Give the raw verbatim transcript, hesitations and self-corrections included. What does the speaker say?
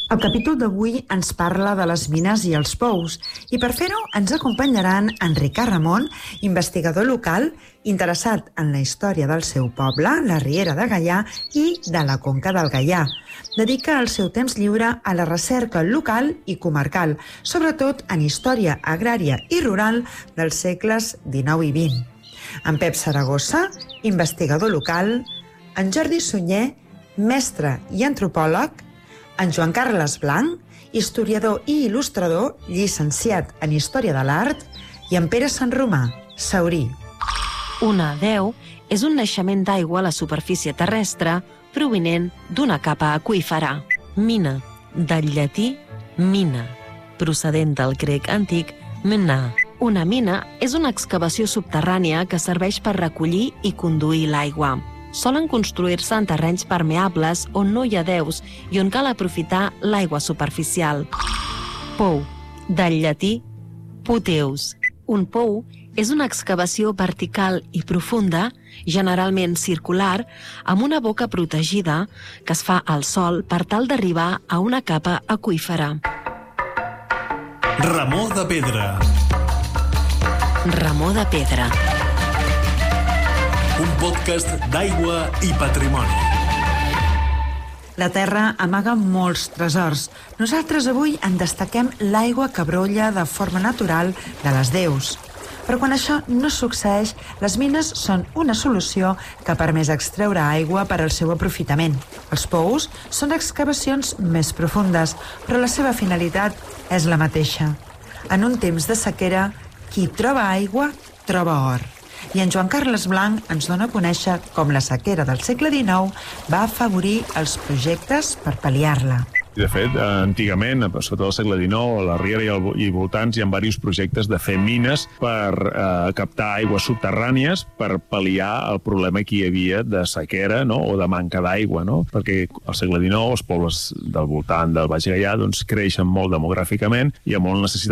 El capítol d'avui ens parla de les mines i els pous, i per fer-ho ens acompanyaran en Ricard Ramon, investigador local interessat en la història del seu poble, la Riera de Gaià i de la Conca del Gaià. Dedica el seu temps lliure a la recerca local i comarcal, sobretot en història agrària i rural dels segles dinou i vint. En Pep Saragossa, investigador local, en Jordi Sunyer, mestre i antropòleg, en Joan Carles Blanc, historiador i il·lustrador, llicenciat en Història de l'Art, i en Pere Sanromà, saurí. Una deu és un naixement d'aigua a la superfície terrestre provinent d'una capa aqüífera. Mina, del llatí mina, procedent del grec antic mna. Una mina és una excavació subterrània que serveix per recollir i conduir l'aigua. Solen construir-se en terrenys permeables on no hi ha deus i on cal aprofitar l'aigua superficial. Pou, del llatí puteus. Un pou és una excavació vertical i profunda, generalment circular, amb una boca protegida que es fa al sòl per tal d'arribar a una capa aqüífera. Ramó de Pedra. Ramó de Pedra. Un podcast d'aigua i patrimoni. La terra amaga molts tresors. Nosaltres avui en destaquem l'aigua que brolla de forma natural de les deus. Però quan això no succeeix, les mines són una solució que ha permès extreure aigua per al seu aprofitament. Els pous són excavacions més profundes, però la seva finalitat és la mateixa. En un temps de sequera, qui troba aigua, troba or. I en Joan Carles Blanc ens dona a conèixer com la sequera del segle dinou va afavorir els projectes per pal·liar-la. De fet, antigament, sota el segle dinou, a la Riera i, al, i voltants hi ha diversos projectes de fer mines per eh, captar aigües subterrànies per pal·liar el problema que hi havia de sequera, no?, o de manca d'aigua, no? Perquè al segle dinou els pobles del voltant del Baix Gaià doncs, creixen molt demogràficament i hi ha molt necessitat